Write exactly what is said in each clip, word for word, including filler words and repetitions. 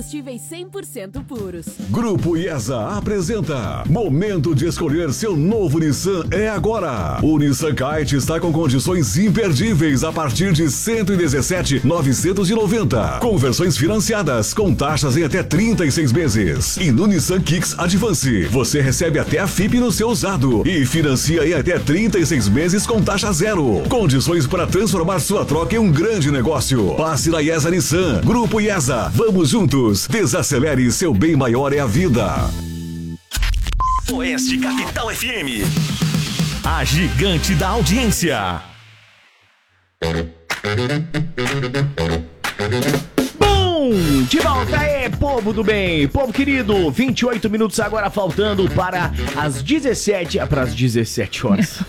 Combustíveis cem por cento puros. Grupo IESA apresenta Momento de escolher seu novo Nissan é agora. O Nissan Kite está com condições imperdíveis a partir de cento e dezessete mil novecentos e noventa, com versões financiadas com taxas em até trinta e seis meses. E no Nissan Kicks Advance você recebe até a F I P no seu usado e financia em até trinta e seis meses com taxa zero. Condições para transformar sua troca em um grande negócio. Passe na IESA Nissan. Grupo IESA, vamos juntos. Desacelere, seu bem maior é a vida. Oeste Capital F M, a gigante da audiência. Bom, de volta aí, povo do bem, povo querido, vinte e oito minutos agora faltando para as dezessete, para as dezessete horas.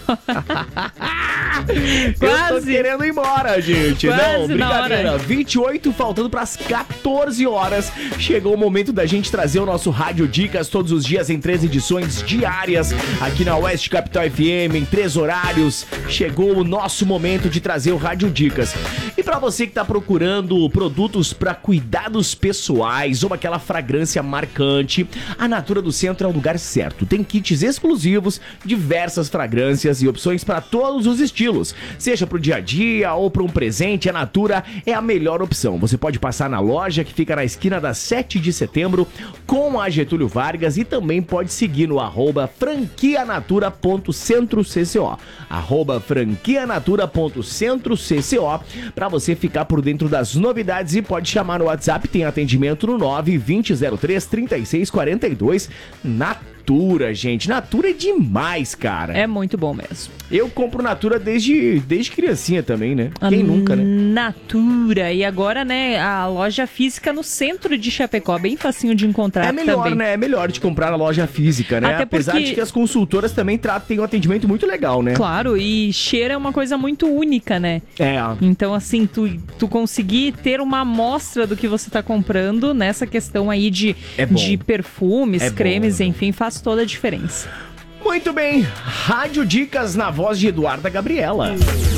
Quase. Eu tô querendo ir embora, gente. Quase Não, brincadeira. vinte e oito faltando para as quatorze horas. Chegou o momento da gente trazer o nosso Rádio Dicas todos os dias em três edições diárias aqui na Oeste Capital F M, em três horários. Chegou o nosso momento de trazer o Rádio Dicas. E para você que tá procurando produtos para cuidados pessoais ou aquela fragrância marcante, a Natura do Centro é o lugar certo. Tem kits exclusivos, diversas fragrâncias e opções para todos os estilos. Seja pro dia a dia ou para um presente, a Natura é a melhor opção. Você pode passar na loja que fica na esquina da sete de setembro com a Getúlio Vargas e também pode seguir no arroba franquianatura.centrocco, arroba franquianatura.centrocco, para você ficar por dentro das novidades e pode chamar no WhatsApp, tem atendimento no nove vinte zero três trinta e seis quarenta e dois. Natura, gente. Natura é demais, cara. É muito bom mesmo. Eu compro Natura desde, desde criancinha também, né? Quem a nunca, né? Natura. E agora, né, a loja física no centro de Chapecó, bem facinho de encontrar também. É melhor, também. né? É melhor de comprar na loja física, né? Até Apesar porque... de que as consultoras também tratam, têm um atendimento muito legal, né? Claro, e cheiro é uma coisa muito única, né? É. Então, assim, tu, tu conseguir ter uma amostra do que você tá comprando nessa questão aí de, é bom. de perfumes, é cremes, bom, enfim, faz toda a diferença. Muito bem, Rádio Dicas na voz de Eduarda Gabriela.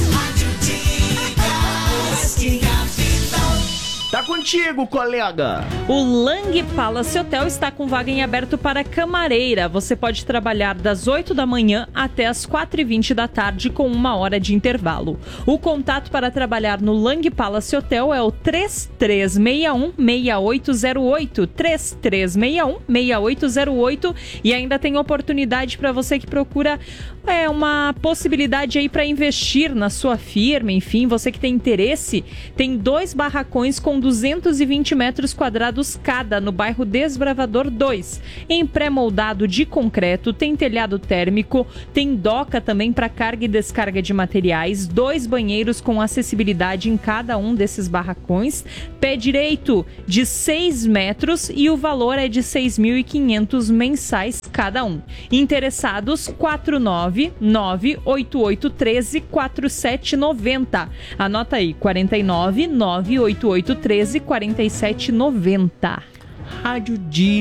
Tá contigo, colega. O Lang Palace Hotel está com vaga em aberto para camareira. Você pode trabalhar das oito da manhã até as quatro e vinte da tarde com uma hora de intervalo. O contato para trabalhar no Lang Palace Hotel é o três três seis um, seis oito zero oito, três três seis um, seis oito zero oito, e ainda tem oportunidade para você que procura é, uma possibilidade aí para investir na sua firma, enfim, você que tem interesse, tem dois barracões com duzentos e vinte metros quadrados cada no bairro Desbravador dois. Em pré-moldado de concreto, tem telhado térmico, tem doca também para carga e descarga de materiais, dois banheiros com acessibilidade em cada um desses barracões, pé direito de seis metros e o valor é de seis mil e quinhentos mensais cada um. Interessados, quatro nove nove oito oito um três quatro sete nove zero. Anota aí, quatro nove nove oito oito um três quarenta e sete noventa. Rádio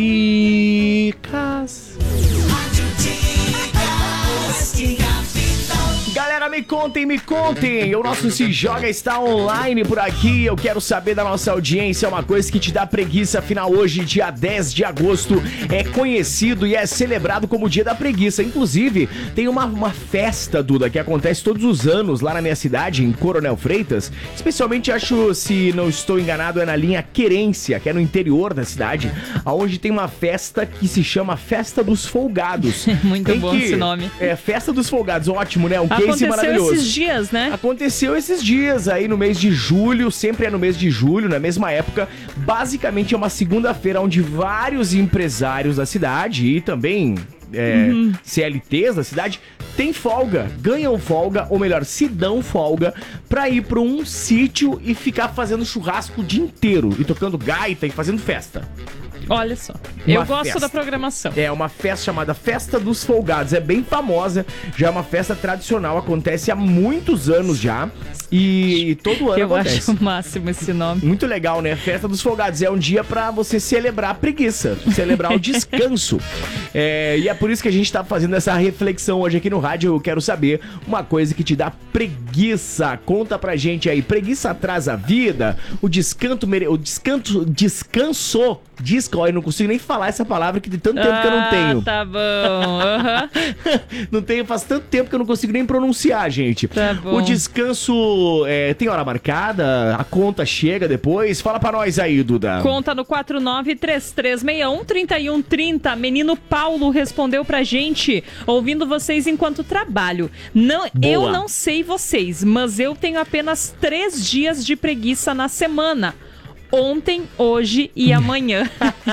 Dicas. Rádio Dicas. Galera, me contem, me contem. O nosso Se Joga está online por aqui. Eu quero saber da nossa audiência uma coisa que te dá preguiça. Afinal, hoje, dia dez de agosto, é conhecido e é celebrado como o Dia da Preguiça. Inclusive, tem uma, uma festa, Duda, que acontece todos os anos lá na minha cidade, em Coronel Freitas. Especialmente, acho, se não estou enganado, é na linha Querência, que é no interior da cidade, onde tem uma festa que se chama Festa dos Folgados. Muito tem bom que, esse nome. É, Festa dos Folgados, ótimo, né? Um Aconteceu esses dias, né? Aconteceu esses dias aí no mês de julho, sempre é no mês de julho, na mesma época. Basicamente é uma segunda-feira onde vários empresários da cidade e também é, uhum. C L Ts da cidade têm folga, ganham folga, ou melhor, se dão folga pra ir pra um sítio e ficar fazendo churrasco o dia inteiro e tocando gaita e fazendo festa. Olha só. Eu Uma gosto festa. da programação. É uma festa chamada Festa dos Folgados. É bem famosa, já é uma festa tradicional, acontece há muitos anos já. E todo ano Eu acontece. acho o máximo esse nome. Muito legal, né? Festa dos Folgados é um dia pra você celebrar a preguiça, celebrar o descanso. É, e é por isso que a gente tá fazendo essa reflexão hoje aqui no rádio. Eu quero saber uma coisa que te dá preguiça. Conta pra gente aí. Preguiça atrasa a vida? O descanso, mere... o descanso, descanso, disco, eu não consigo nem falar essa palavra que tem tanto tempo que eu não tenho. Ah, tá bom. Aham. Não tenho, faz tanto tempo que eu não consigo nem pronunciar, gente. Tá bom. O descanso é, tem hora marcada? A conta chega depois? Fala pra nós aí, Duda. Conta no quatro nove três três seis um, três um três zero. Menino Paulo respondeu pra gente, ouvindo vocês enquanto trabalho. Não, eu não sei vocês, mas eu tenho apenas três dias de preguiça na semana. Ontem, hoje e amanhã.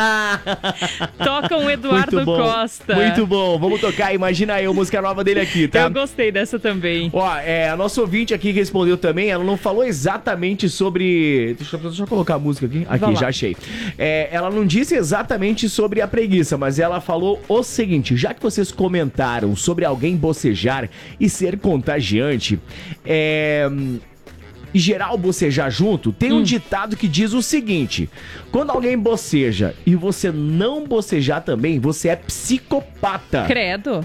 Toca um Eduardo Muito bom, Costa. Muito bom. Vamos tocar Imagina Eu, música nova dele aqui, tá? Eu gostei dessa também. Ó, é, a nossa ouvinte aqui respondeu também, ela não falou exatamente sobre... Deixa, eu- deixa eu colocar a música aqui. Aqui, Vai lá. já achei. É, ela não disse exatamente sobre a preguiça, mas ela falou o seguinte, já que vocês comentaram sobre alguém bocejar e ser contagiante, é... e geral bocejar junto, tem um ditado que diz o seguinte: quando alguém boceja e você não bocejar também, você é psicopata. Credo.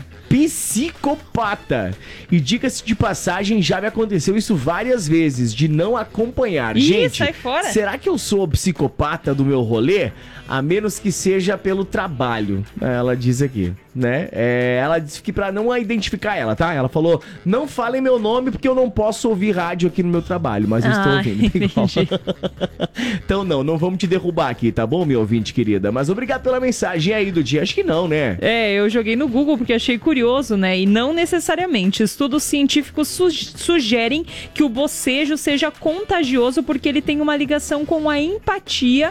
Psicopata. E diga-se de passagem, já me aconteceu isso várias vezes, de não acompanhar. Ih, Gente, sai fora. será que eu sou psicopata do meu rolê? A menos que seja pelo trabalho, ela diz aqui, né? É, ela disse que pra não identificar ela, tá? Ela falou, não falem meu nome porque eu não posso ouvir rádio aqui no meu trabalho, mas eu estou Ah, ouvindo. igual. entendi. Então não, não vamos te derrubar aqui, tá bom, meu ouvinte querida? Mas obrigado pela mensagem aí do dia. Acho que não, né? É, eu joguei no Google porque achei curioso, né? E não necessariamente. Estudos científicos su- sugerem que o bocejo seja contagioso porque ele tem uma ligação com a empatia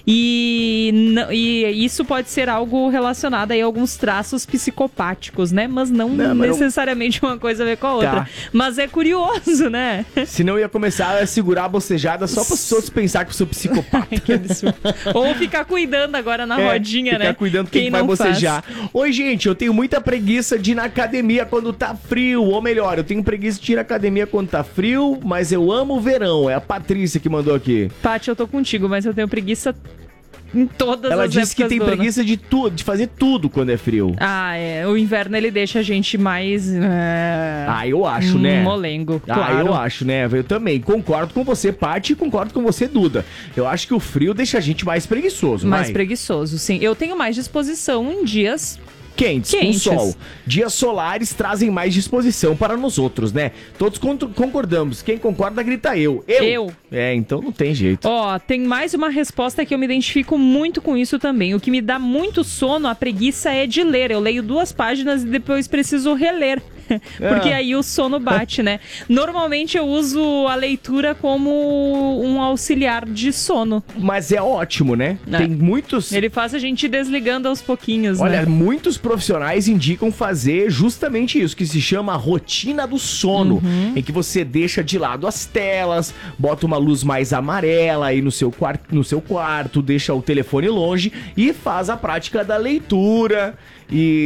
e, n- e isso pode ser algo relacionado aí a alguns traços psicopáticos, né? Mas não, Não, mas não- necessariamente uma coisa a ver com a outra. Tá. Mas é curioso, né? Senão eu ia começar a segurar a bocejada só para os outros pensar que eu sou psicopata. Que absurdo. Ou ficar cuidando agora na É, rodinha, ficar né? cuidando quem, vai não faz. bocejar. Oi, gente, eu tenho muita preguiça de ir na academia quando tá frio. Ou melhor, eu tenho preguiça de ir na academia quando tá frio, mas eu amo o verão. É a Patrícia que mandou aqui. Paty, eu tô contigo, mas eu tenho preguiça em todas Ela as disse que épocas tem do ano. preguiça de tudo, de fazer tudo quando é frio. Ah, é. O inverno ele deixa a gente mais. É... Ah, eu acho, né? Molengo. Ah, Claro. eu acho, né? Eu também. Concordo com você, Paty, e concordo com você, Duda. Eu acho que o frio deixa a gente mais preguiçoso, Mais vai. preguiçoso, sim. Eu tenho mais disposição em dias. Quentes, Quentes. com sol. Dias solares trazem mais disposição para nós outros, né? Todos con- concordamos. Quem concorda, grita eu. Eu. Eu. É, então não tem jeito. Ó, tem mais uma resposta que eu me identifico muito com isso também. O que me dá muito sono, a preguiça é de ler. Eu leio duas páginas e depois preciso reler. Porque Ah. aí o sono bate, né? Normalmente eu uso a leitura como um auxiliar de sono. Mas é ótimo, né? É. Tem muitos... Ele faz a gente ir desligando aos pouquinhos, Olha, né? muitos profissionais indicam fazer justamente isso, que se chama rotina do sono, Uhum. em que você deixa de lado as telas, bota uma luz mais amarela aí no seu, quar- no seu quarto, deixa o telefone longe e faz a prática da leitura. E